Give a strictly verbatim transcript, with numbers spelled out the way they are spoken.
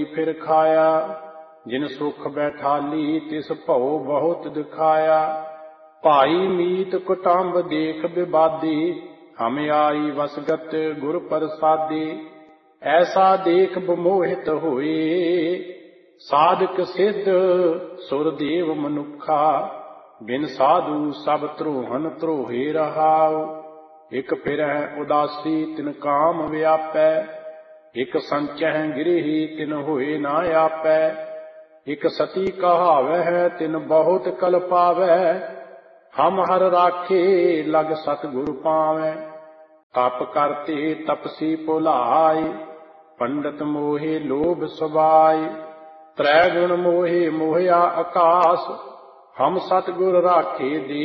ਹੋਈ ਫਿਰ ਖਾਇਆ। ਜਿਨ ਸੁਖ ਬੈਠਾਲੀ ਤਿਸ ਭਉ ਬਹੁਤ ਦਿਖਾਇਆ। ਭਾਈ ਮੀਤ ਕੁਟੰਬ ਦੇਖ ਬਿਬਾਦੀ, ਹਮ ਆਈ ਵਸਗਤ ਗੁਰ ਪ੍ਰਸਾਦੀ। ਐਸਾ ਦੇਖ ਬਮੋਹਿਤ ਹੋਏ, ਸਾਧਕ ਸਿੱਧ ਸੁਰ ਦੇਵ ਮਨੁੱਖਾ। ਬਿਨ ਸਾਧੂ ਸਭ ਧਰੋਹਨ ਧਰੋਹੇ ਰਹਾਉ। ਇਕ ਫਿਰਹਿ ਉਦਾਸੀ ਤਿਨ ਕਾਮ ਵਿਆਪੈ, ਇਕ ਸੰਚਹਿ ਗਿਰਹੀ ਤਿਨ ਹੋਏ ਨਾ ਆਪੈ। ਇਕ ਸਤੀ ਕਹਾਵਹਿ ਤਿਨ ਬਹੁਤ ਕਲ ਪਾਵੈ, ਹਮ ਹਰ ਰਾਖੇ ਲਗ ਸਤਿਗੁਰ ਪਾਵੈ। ਤਪ ਕਰਤੇ ਤਪਸੀ ਭੁਲਾਏ, ਪੰਡਤ ਮੋਹੇ ਲੋਭ ਸੁਭਾਏ। ਤ੍ਰੈ ਗੁਣ ਮੋਹੇ ਮੋਹਿਆ ਆਕਾਸ, ਹਮ ਸਤਿਗੁਰ ਰਾਖੇ ਦੇ